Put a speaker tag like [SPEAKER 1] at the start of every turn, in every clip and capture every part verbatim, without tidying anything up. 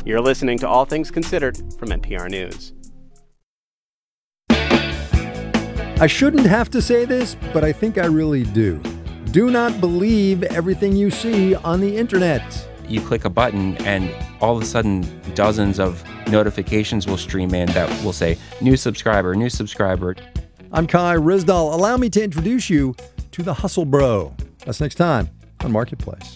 [SPEAKER 1] You're listening to All Things Considered from N P R News.
[SPEAKER 2] I shouldn't have to say this, but I think I really do. Do not believe everything you see on the internet.
[SPEAKER 3] You click a button and all of a sudden dozens of notifications will stream in that will say, new subscriber, new subscriber.
[SPEAKER 2] I'm Kai Ryssdal. Allow me to introduce you to the Hustle Bro. That's next time on Marketplace.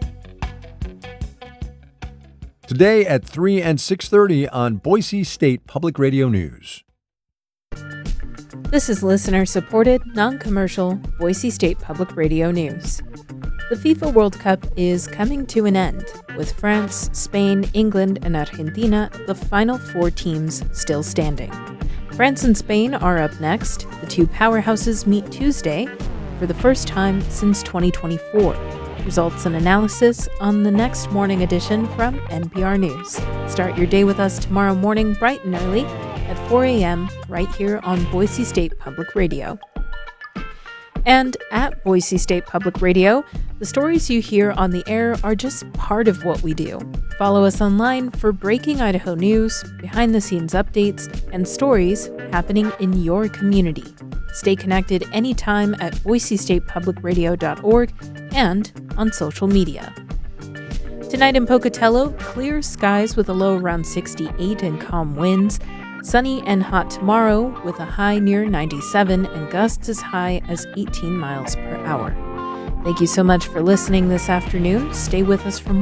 [SPEAKER 2] Today at three and six thirty on Boise State Public Radio News.
[SPEAKER 4] This is listener-supported, non-commercial Boise State Public Radio News. The FIFA World Cup is coming to an end, with France, Spain, England, and Argentina, the final four teams, still standing. France and Spain are up next. The two powerhouses meet Tuesday for the first time since twenty twenty-four. Results and analysis on the next morning edition from N P R News. Start your day with us tomorrow morning bright and early at four a.m. right here on Boise State Public Radio. And at Boise State Public Radio, the stories you hear on the air are just part of what we do. Follow us online for breaking Idaho news, behind-the-scenes updates, and stories happening in your community. Stay connected anytime at boise state public radio dot org and on social media. Tonight in Pocatello, clear skies with a low around sixty-eight and calm winds. Sunny and hot tomorrow with a high near ninety-seven and gusts as high as eighteen miles per hour. Thank you so much for listening this afternoon. Stay with us for more.